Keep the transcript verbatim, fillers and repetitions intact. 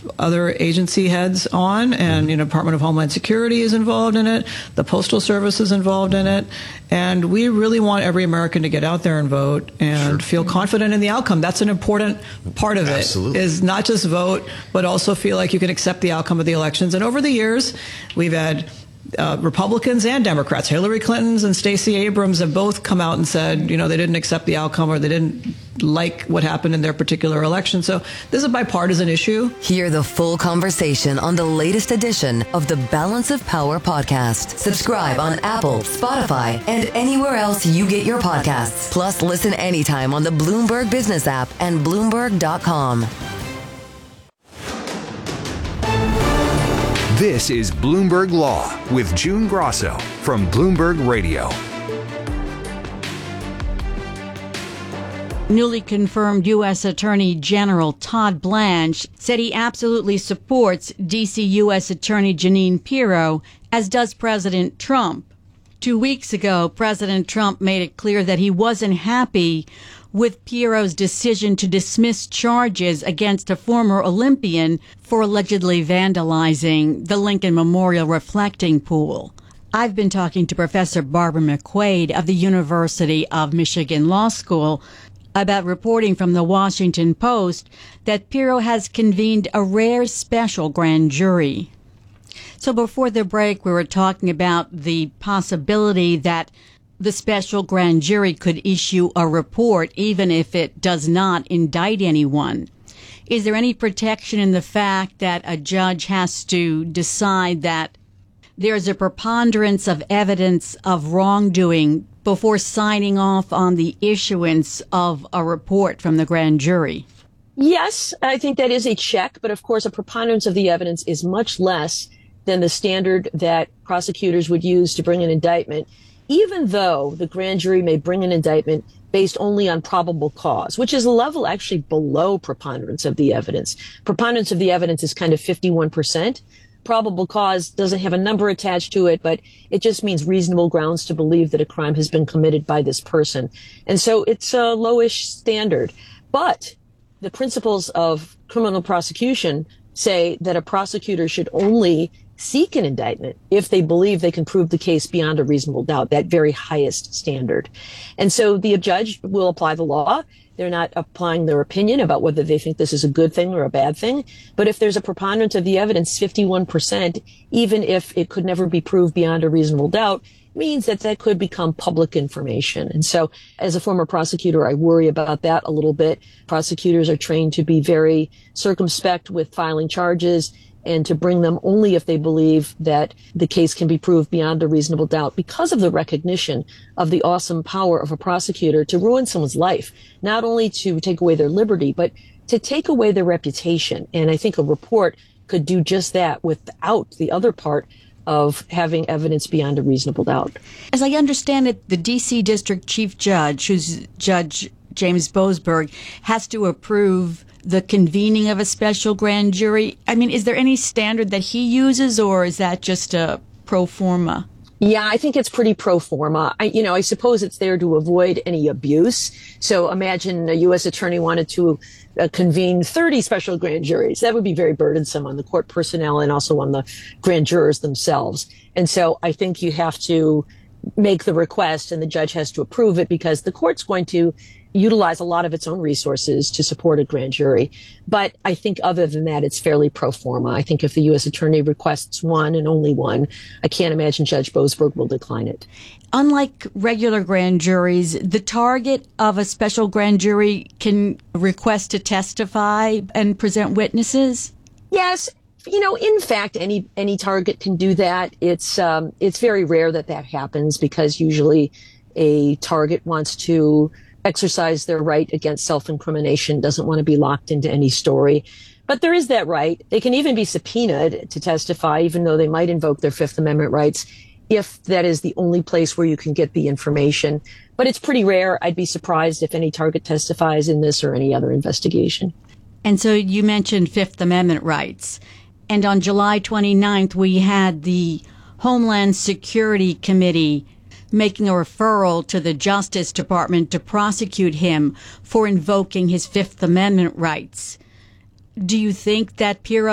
other agency heads on, and, you know, Department of Homeland Security is involved in it. The Postal Service is involved in it. And we really want every American to get out there and vote and sure. feel confident in the outcome. That's an important part of Absolutely. it, is not just vote, but also feel like you can accept the outcome of the elections. And over the years, we've had Uh, Republicans and Democrats, Hillary Clinton's and Stacey Abrams, have both come out and said, you know, they didn't accept the outcome or they didn't like what happened in their particular election. So this is a bipartisan issue. Hear the full conversation on the latest edition of the Balance of Power podcast. Subscribe on Apple, Spotify, and anywhere else you get your podcasts. Plus, listen anytime on the Bloomberg Business app and Bloomberg dot com. This is Bloomberg Law with June Grosso from Bloomberg Radio. Newly confirmed U S Attorney General Todd Blanche said he absolutely supports D C U S Attorney Jeanine Pirro, as does President Trump. Two weeks ago, President Trump made it clear that he wasn't happy with Pirro's decision to dismiss charges against a former Olympian for allegedly vandalizing the Lincoln Memorial reflecting pool. I've been talking to Professor Barbara McQuaid of the University of Michigan Law School about reporting from the Washington Post that Pirro has convened a rare special grand jury. So before the break, we were talking about the possibility that the special grand jury could issue a report even if it does not indict anyone. Is there any protection in the fact that a judge has to decide that there's a preponderance of evidence of wrongdoing before signing off on the issuance of a report from the grand jury? Yes, I think that is a check, but of course a preponderance of the evidence is much less than the standard that prosecutors would use to bring an indictment, even though the grand jury may bring an indictment based only on probable cause, which is a level actually below preponderance of the evidence. Preponderance of the evidence is kind of fifty-one percent. Probable cause doesn't have a number attached to it, but it just means reasonable grounds to believe that a crime has been committed by this person. And so it's a lowish standard. But the principles of criminal prosecution say that a prosecutor should only seek an indictment if they believe they can prove the case beyond a reasonable doubt, that very highest standard. And so the judge will apply the law. They're not applying their opinion about whether they think this is a good thing or a bad thing. But if there's a preponderance of the evidence, fifty-one percent, even if it could never be proved beyond a reasonable doubt, means that that could become public information. And so as a former prosecutor, I worry about that a little bit. Prosecutors are trained to be very circumspect with filing charges and to bring them only if they believe that the case can be proved beyond a reasonable doubt, because of the recognition of the awesome power of a prosecutor to ruin someone's life, not only to take away their liberty, but to take away their reputation. And I think a report could do just that without the other part of having evidence beyond a reasonable doubt. As I understand it, the D C District Chief Judge, who's Judge James Boasberg, has to approve the convening of a special grand jury. I mean, is there any standard that he uses, or is that just a pro forma? Yeah, I think it's pretty pro forma. I, you know, I suppose it's there to avoid any abuse. So imagine a U S attorney wanted to uh, convene thirty special grand juries. That would be very burdensome on the court personnel and also on the grand jurors themselves. And so I think you have to make the request and the judge has to approve it, because the court's going to utilize a lot of its own resources to support a grand jury. But I think other than that, it's fairly pro forma. I think if the U S attorney requests one and only one, I can't imagine Judge Boasberg will decline it. Unlike regular grand juries, the target of a special grand jury can request to testify and present witnesses? Yes. You know, in fact, any any target can do that. It's um, it's very rare that that happens, because usually a target wants to exercise their right against self-incrimination, doesn't want to be locked into any story. But there is that right. They can even be subpoenaed to testify, even though they might invoke their Fifth Amendment rights, if that is the only place where you can get the information. But it's pretty rare. I'd be surprised if any target testifies in this or any other investigation. And so you mentioned Fifth Amendment rights. And on July twenty-ninth, we had the Homeland Security Committee making a referral to the Justice Department to prosecute him for invoking his Fifth Amendment rights. Do you think that Pirro